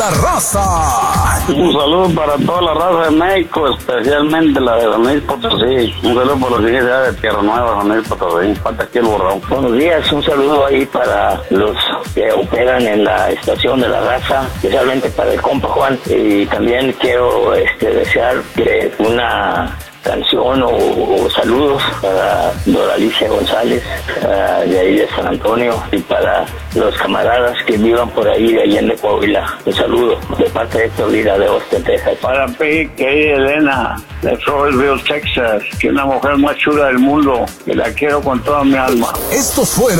La raza. Un saludo para toda la raza de México, especialmente la de San Luis Potosí. Un saludo para los hijos de Tierra Nueva, San Luis Potosí. Falta aquí el borrón. Buenos días, un saludo ahí para los que operan en la estación de la raza, especialmente para el compa Juan. Y también quiero desear que una canción o saludos para Doralicia González, de ahí de San Antonio, y para los camaradas que vivan por ahí de Allende, Coahuila. Un saludo de parte de Héctor Lira de Austin, Texas. Para querida Elena de Floresville, Texas, que es una mujer más chula del mundo, que la quiero con toda mi alma. Estos fueron